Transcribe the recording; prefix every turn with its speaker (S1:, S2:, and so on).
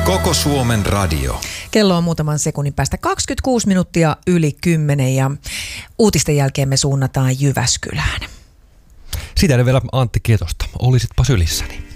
S1: Koko Suomen radio.
S2: Kello on muutaman sekunnin päästä 26 minuuttia yli 10 ja uutisten jälkeen me suunnataan Jyväskylään.
S3: Sitä vielä Antti Kietosta. Olisitpa sylissäni.